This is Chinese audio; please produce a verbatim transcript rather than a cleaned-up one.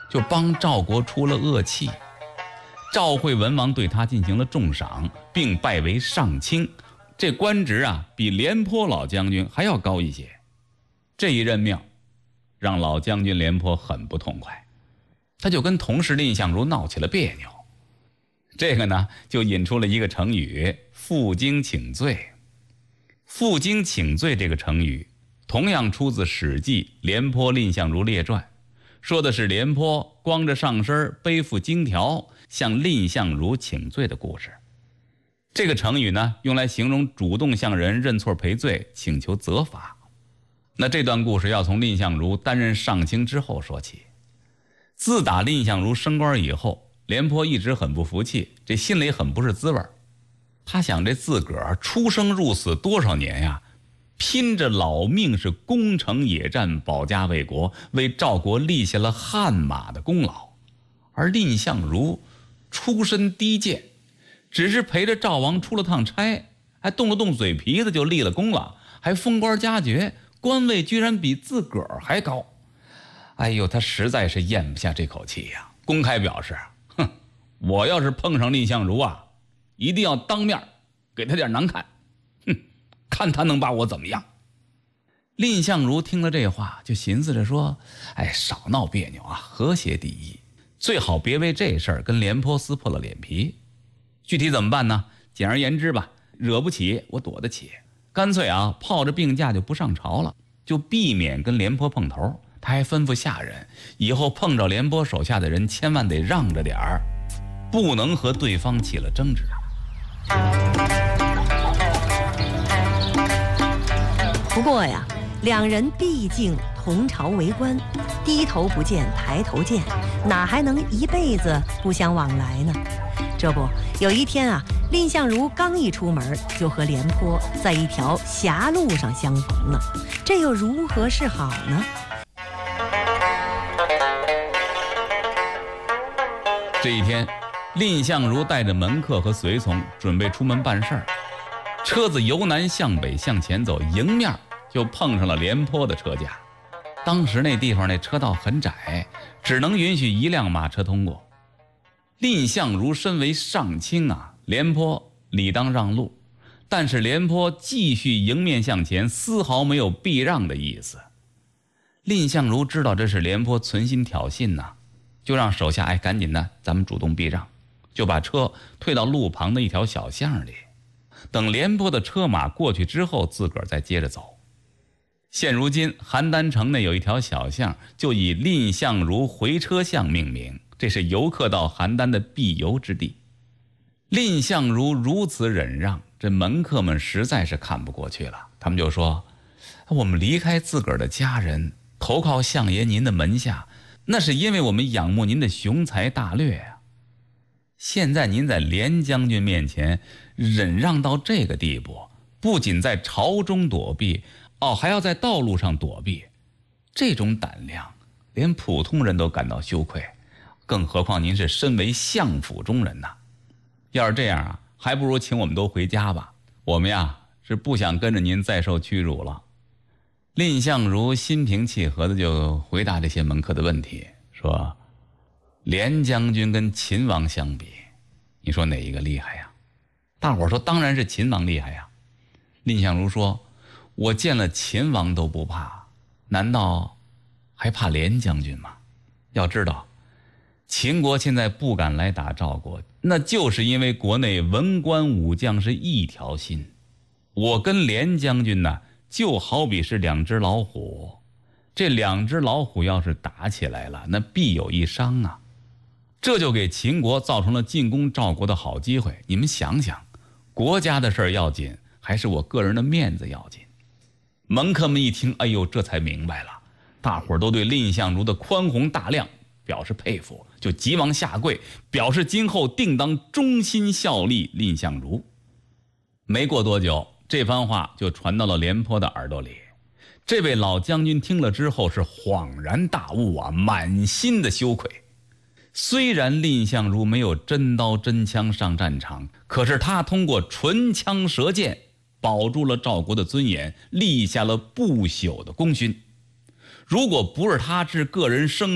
就帮赵国出了恶气。赵惠文王对他进行了重赏，并拜为上卿，这官职啊比廉颇老将军还要高一些。这一任命让老将军廉颇很不痛快，他就跟同事蔺相如闹起了别扭。这个呢就引出了一个成语负荆请罪。负荆请罪这个成语同样出自史记廉颇蔺相如列传，说的是廉颇光着上身背负荆条向蔺相如请罪的故事。这个成语呢用来形容主动向人认错赔罪，请求责罚。那这段故事要从蔺相如担任上卿之后说起。自打蔺相如升官以后，廉颇一直很不服气，这心里很不是滋味。他想这自个儿出生入死多少年呀，拼着老命是攻城野战，保家卫国，为赵国立下了汗马的功劳。而蔺相如出身低贱，只是陪着赵王出了趟差，还动了动嘴皮子就立了功了，还封官加爵，官位居然比自个儿还高。哎呦，他实在是咽不下这口气呀，公开表示，哼，我要是碰上蔺相如啊，一定要当面给他点难看，哼，看他能把我怎么样。蔺相如听了这话，就寻思着说，哎，少闹别扭啊，和谐第一，最好别为这事儿跟廉颇撕破了脸皮。具体怎么办呢？简而言之吧，惹不起我躲得起，干脆啊泡着病假就不上朝了，就避免跟廉颇碰头。他还吩咐下人，以后碰着廉颇手下的人千万得让着点儿，不能和对方起了争执。 不过呀，两人毕竟同朝为官，低头不见抬头见，哪还能一辈子不相往来呢？这不，有一天啊，蔺相如刚一出门，就和廉颇在一条狭路上相逢了，这又如何是好呢？ 这一天，蔺相如带着门客和随从准备出门办事儿，车子由南向北向前走，迎面就碰上了廉颇的车架。当时那地方那车道很窄，只能允许一辆马车通过。蔺相如身为上卿啊，廉颇理当让路，但是廉颇继续迎面向前，丝毫没有避让的意思。蔺相如知道这是廉颇存心挑衅呐、啊，就让手下哎赶紧的，咱们主动避让，就把车退到路旁的一条小巷里，等廉颇的车马过去之后，自个儿再接着走。现如今邯郸城内有一条小巷，就以蔺相如回车巷命名，这是游客到邯郸的必游之地。蔺相如如此忍让，这门客们实在是看不过去了，他们就说，我们离开自个儿的家人，投靠相爷您的门下，那是因为我们仰慕您的雄才大略啊。现在您在廉将军面前忍让到这个地步，不仅在朝中躲避，哦，还要在道路上躲避，这种胆量连普通人都感到羞愧，更何况您是身为相府中人呐。要是这样啊，还不如请我们都回家吧，我们呀是不想跟着您再受屈辱了。蔺相如心平气和的就回答这些门客的问题，说，廉将军跟秦王相比，你说哪一个厉害呀？大伙儿说当然是秦王厉害呀。蔺相如说，我见了秦王都不怕，难道还怕廉将军吗？要知道秦国现在不敢来打赵国，那就是因为国内文官武将是一条心。我跟廉将军呢，就好比是两只老虎，这两只老虎要是打起来了，那必有一伤啊。这就给秦国造成了进攻赵国的好机会。你们想想，国家的事儿要紧，还是我个人的面子要紧？门客们一听，哎呦，这才明白了，大伙儿都对蔺相如的宽宏大量表示佩服，就急忙下跪，表示今后定当忠心效力蔺相如。没过多久，这番话就传到了廉颇的耳朵里。这位老将军听了之后是恍然大悟啊，满心的羞愧。虽然蔺相如没有真刀真枪上战场，可是他通过唇枪舌剑保住了赵国的尊严，立下了不朽的功勋。如果不是他置个人生